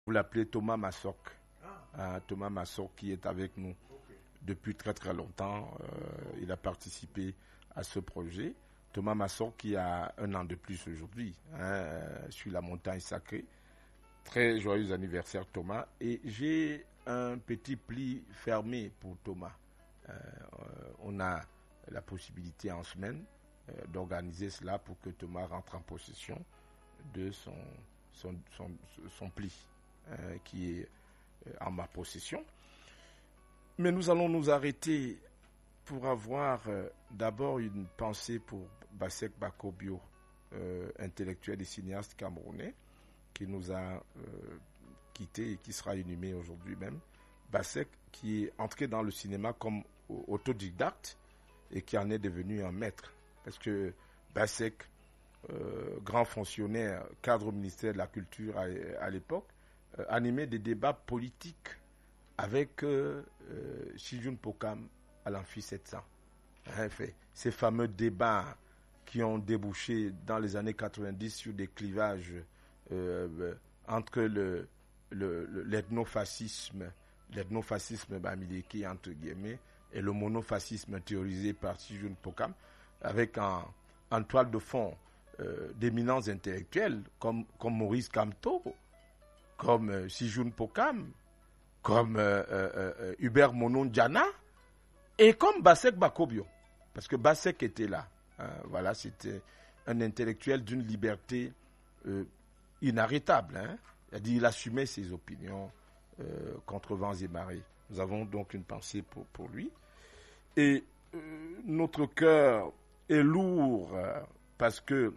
Vous l'appelez Thomas Massok. Thomas Massok qui est avec nous depuis très très longtemps. Il a participé à ce projet. Thomas Massok qui a 1 an de plus aujourd'hui sur la montagne sacrée. Très joyeux anniversaire Thomas. Et j'ai un petit pli fermé pour Thomas. On a la possibilité en semaine d'organiser cela pour que Thomas rentre en possession de son pli qui est en ma possession. Mais nous allons nous arrêter pour avoir d'abord une pensée pour Bassek Bakobio, intellectuel et cinéaste camerounais, qui nous a quittés et qui sera inhumé aujourd'hui même. Bassek qui est entré dans le cinéma comme autodidacte et qui en est devenu un maître. Parce que Bassek, grand fonctionnaire, cadre au ministère de la Culture à l'époque, animait des débats politiques avec Shijun Pokam à l'Amphi 700. Ces fameux débats qui ont débouché dans les années 90 sur des clivages entre l'ethnofascisme bamileke entre guillemets et le monofascisme théorisé par Shijun Pokam, avec en toile de fond d'éminents intellectuels comme Maurice Kamto, comme Shijun Pokam, comme Hubert Monon-Diana et comme Bassek Bakobio, parce que Bassek était là. Voilà, c'était un intellectuel d'une liberté inarrêtable. Il assumait ses opinions contre vents et marées. Nous avons donc une pensée pour lui. Et notre cœur est lourd parce que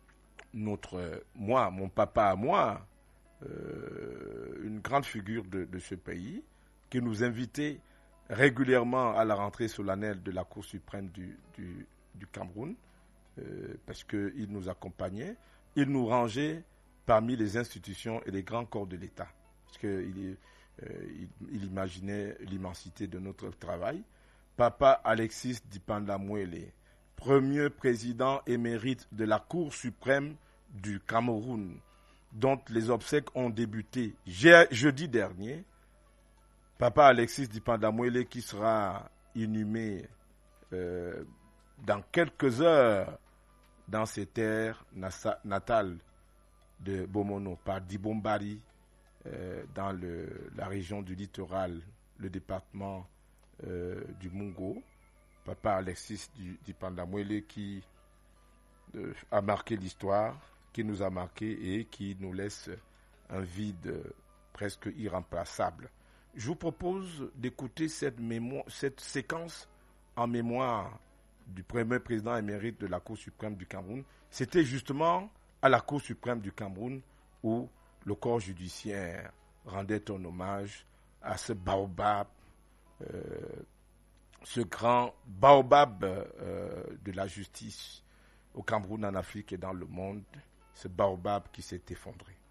mon papa à moi, une grande figure de ce pays, qui nous invitait régulièrement à la rentrée solennelle de la Cour suprême du Cameroun, parce qu'il nous accompagnait, il nous rangeait parmi les institutions et les grands corps de l'État, parce qu'il imaginait l'immensité de notre travail. Papa Alexis Dipanda-Mwele, premier président émérite de la Cour suprême du Cameroun, dont les obsèques ont débuté jeudi dernier. Papa Alexis Dipanda-Mwele qui sera inhumé dans quelques heures dans ses terres natales de Bomono par Dibombari, dans la région du littoral, le département du Mungo. Papa Alexis Dipanda-Mwele qui a marqué l'histoire, qui nous a marqué et qui nous laisse un vide presque irremplaçable. Je vous propose d'écouter cette séquence en mémoire du premier président émérite de la Cour suprême du Cameroun. C'était justement à la Cour suprême du Cameroun où le corps judiciaire rendait un hommage à ce baobab, ce grand baobab de la justice au Cameroun, en Afrique et dans le monde, ce baobab qui s'est effondré.